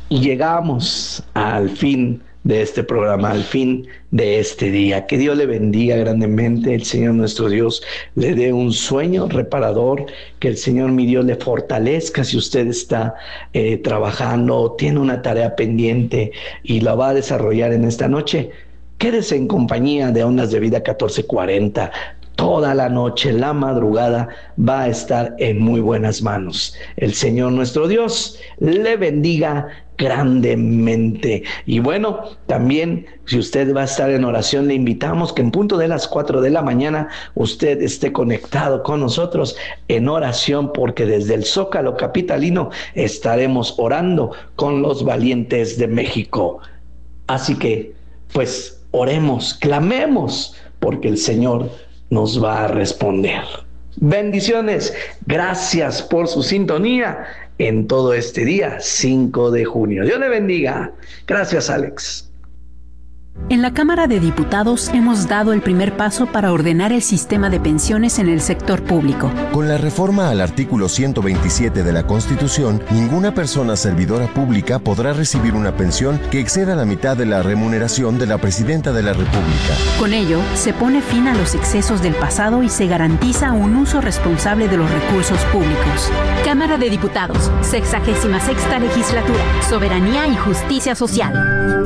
Y llegamos al fin de este programa, al fin de este día. Que Dios le bendiga grandemente, el Señor nuestro Dios le dé un sueño reparador, que el Señor mi Dios le fortalezca si usted está trabajando, tiene una tarea pendiente y la va a desarrollar en esta noche. Quédese en compañía de Ondas de Vida 1440. Toda la noche, la madrugada, va a estar en muy buenas manos. El Señor nuestro Dios le bendiga grandemente. Y bueno, también si usted va a estar en oración, le invitamos que en punto de las 4 de la mañana usted esté conectado con nosotros en oración, porque desde el Zócalo capitalino estaremos orando con los valientes de México. Así que, pues, oremos, clamemos, porque el Señor nos va a responder. Bendiciones, gracias por su sintonía en todo este día 5 de junio. Dios le bendiga. Gracias, Alex. En la Cámara de Diputados hemos dado el primer paso para ordenar el sistema de pensiones en el sector público. Con la reforma al artículo 127 de la Constitución, ninguna persona servidora pública podrá recibir una pensión que exceda la mitad de la remuneración de la Presidenta de la República. Con ello, se pone fin a los excesos del pasado y se garantiza un uso responsable de los recursos públicos. Cámara de Diputados, 66ª Legislatura, Soberanía y Justicia Social.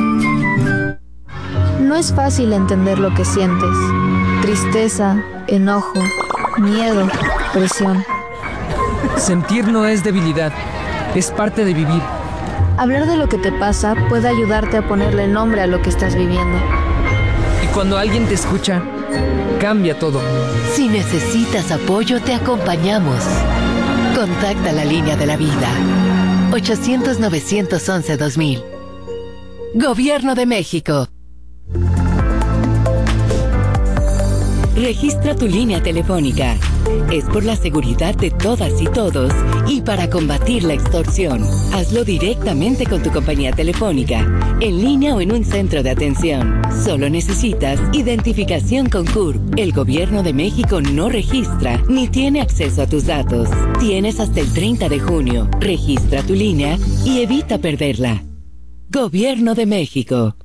No es fácil entender lo que sientes. Tristeza, enojo, miedo, presión. Sentir no es debilidad, es parte de vivir. Hablar de lo que te pasa puede ayudarte a ponerle nombre a lo que estás viviendo. Y cuando alguien te escucha, cambia todo. Si necesitas apoyo, te acompañamos. Contacta la línea de la vida. 800-911-2000. Gobierno de México. Registra tu línea telefónica. Es por la seguridad de todas y todos y para combatir la extorsión. Hazlo directamente con tu compañía telefónica, en línea o en un centro de atención. Solo necesitas identificación con CURP. El Gobierno de México no registra ni tiene acceso a tus datos. Tienes hasta el 30 de junio. Registra tu línea y evita perderla. Gobierno de México.